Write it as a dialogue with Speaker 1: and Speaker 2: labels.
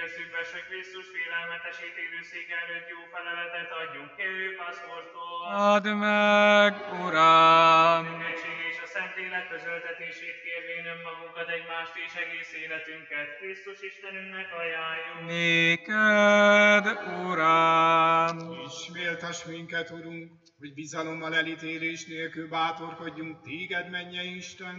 Speaker 1: szűkbes, hogy Krisztus félelmetesét élőszék előtt jó feleletet adjunk ki ő pasztortól.
Speaker 2: Add meg, Uram!
Speaker 1: Egység és a Szentlélek közöltetését kérvén önmagunkat, egymást és egész életünket Krisztus Istenünknek ajánljuk.
Speaker 2: Néked, Uram!
Speaker 3: És méltass minket, Urunk, hogy bizalommal elítélés nélkül bátorkodjunk téged, mennyei Isten,